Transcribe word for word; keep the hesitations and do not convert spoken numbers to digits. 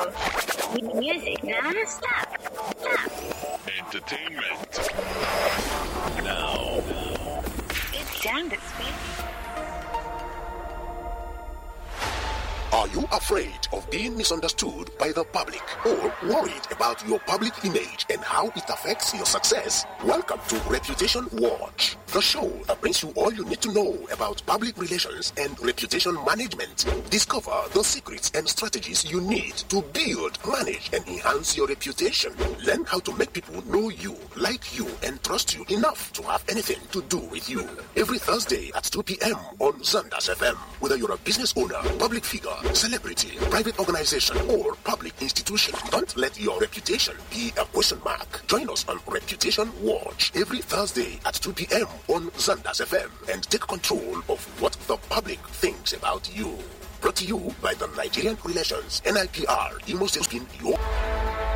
Music non-stop. Stop. Entertainment. Now. It's time to speak. Are you afraid of being misunderstood by the public or worried about your public image and how it affects your success? Welcome to Reputation Watch, the show that brings you all you need to know about public relations and reputation management. Discover the secrets and strategies you need to build, manage, and enhance your reputation. Learn how to make people know you, like you, and trust you enough to have anything to do with you. Every Thursday at two p.m. on Zanders F M. Whether you're a business owner, public figure, celebrity, private organization, or public institution, don't let your reputation be a question mark. Join us on Reputation Watch every Thursday at two p.m. on Zanders F M and take control of what the public thinks about you. Brought to you by the Nigerian Relations, N I P R, Imo State, your